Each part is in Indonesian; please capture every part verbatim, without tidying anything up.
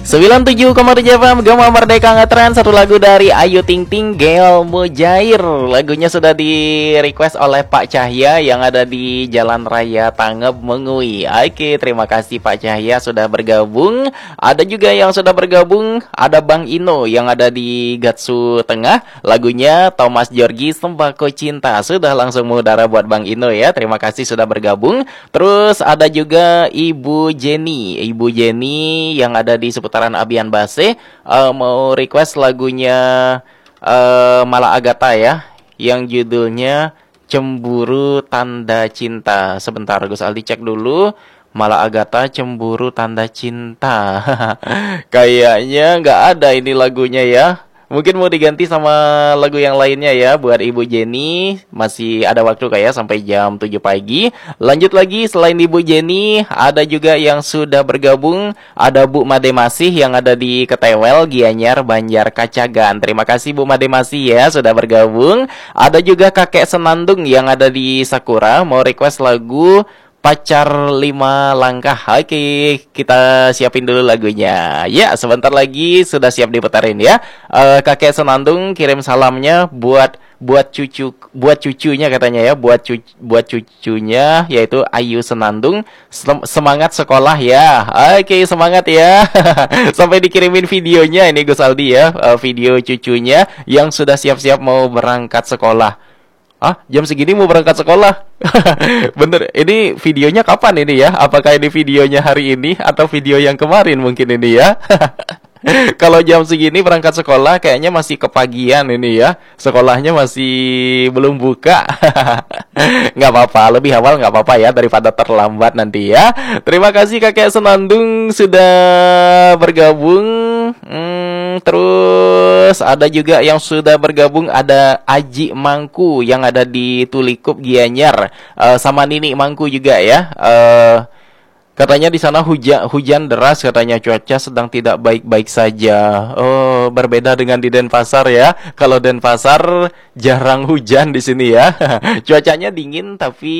sembilan puluh tujuh koma tujuh F M Gema Merdeka Ngetren. Satu lagu dari Ayu Ting Ting, Gel Mujair. Lagunya sudah di request oleh Pak Cahya yang ada di Jalan Raya Tangeb Mengui. Oke, terima kasih Pak Cahya sudah bergabung. Ada juga yang sudah bergabung, ada Bang Ino yang ada di Gatsu Tengah. Lagunya Thomas Georgi, Sembako Cinta. Sudah langsung mengudara buat Bang Ino ya. Terima kasih sudah bergabung. Terus ada juga Ibu Jenny. Ibu Jenny yang ada di seputaran Abian Base, uh, mau request lagunya uh, Mala Agatha ya, yang judulnya Cemburu Tanda Cinta. Sebentar Gus Aldi cek dulu. Mala Agatha Cemburu Tanda Cinta. Kayaknya nggak ada ini lagunya ya. Mungkin mau diganti sama lagu yang lainnya ya. Buat Ibu Jenny masih ada waktu kayak sampai jam tujuh pagi. Lanjut lagi, selain Ibu Jenny ada juga yang sudah bergabung. Ada Bu Made Masih yang ada di Ketewel, Gianyar, Banjar, Kacagan. Terima kasih Bu Made Masih ya sudah bergabung. Ada juga Kakek Senandung yang ada di Sakura, mau request lagu Pacar Lima Langkah. Oke, kita siapin dulu lagunya. Ya, sebentar lagi sudah siap diputarin ya. Uh, Kakek Senandung kirim salamnya buat buat cucu buat cucunya katanya ya, buat cucu, buat cucunya yaitu Ayu Senandung. Semangat sekolah ya. Oke, semangat ya. Sampai dikirimin videonya ini Gus Aldi ya, uh, video cucunya yang sudah siap-siap mau berangkat sekolah. Ah, jam segini mau berangkat sekolah. Bener, ini videonya kapan ini ya? Apakah ini videonya hari ini atau video yang kemarin mungkin ini ya? Kalau jam segini berangkat sekolah kayaknya masih kepagian ini ya. Sekolahnya masih belum buka. Nggak apa-apa, lebih awal nggak apa-apa ya daripada terlambat nanti ya. Terima kasih Kakek Senandung sudah bergabung. Hmm, terus ada juga yang sudah bergabung, ada Aji Mangku yang ada di Tulikup Gianyar, uh, sama Nini Mangku juga ya. Uh, Katanya di sana hujan hujan deras, katanya cuaca sedang tidak baik-baik saja. Oh, berbeda dengan di Denpasar ya. Kalau Denpasar jarang hujan di sini ya. Cuacanya dingin tapi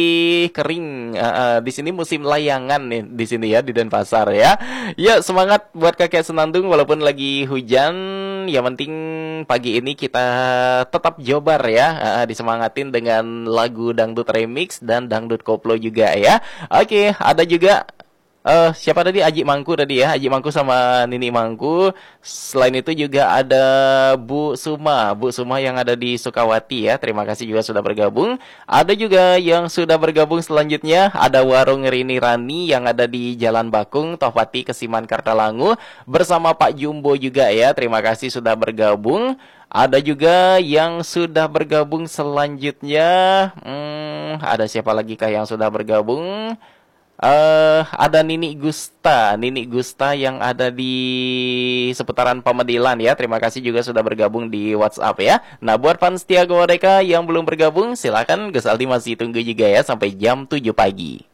kering. Uh, uh, di sini musim layangan nih di sini ya di Denpasar ya. Ya, semangat buat Kakek Senandung walaupun lagi hujan. Yang penting pagi ini kita tetap jobar ya. Uh, disemangatin dengan lagu dangdut remix dan dangdut koplo juga ya. Oke, ada juga juga uh, siapa tadi, Aji Mangku tadi ya, Aji Mangku sama Nini Mangku. Selain itu juga ada Bu Suma, Bu Suma yang ada di Sukawati ya. Terima kasih juga sudah bergabung. Ada juga yang sudah bergabung selanjutnya, ada Warung Rini Rani yang ada di Jalan Bakung, Tohpati, Kesiman, Kartalangu, bersama Pak Jumbo juga ya. Terima kasih sudah bergabung. Ada juga yang sudah bergabung selanjutnya. Hmm, ada siapa lagi kah yang sudah bergabung? Uh, ada Nini Gusta, Nini Gusta yang ada di seputaran Pamedilan ya. Terima kasih juga sudah bergabung di WhatsApp ya. Nah, buat fans setia Merdeka yang belum bergabung, silakan Gus Aldi masih tunggu juga ya sampai jam tujuh pagi.